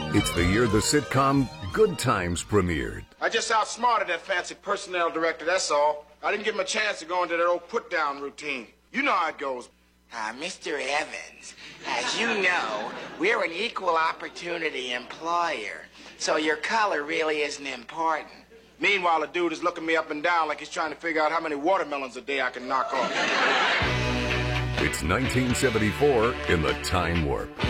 It's the year the sitcom Good Times premiered. I just outsmarted that fancy personnel director, that's all. I didn't give him a chance to go into that old put-down routine. You know how it goes. Mr. Evans, as you know, we're an equal opportunity employer, so your color really isn't important. Meanwhile, the dude is looking me up and down like he's trying to figure out how many watermelons a day I can knock off. It's 1974 in the Time Warp.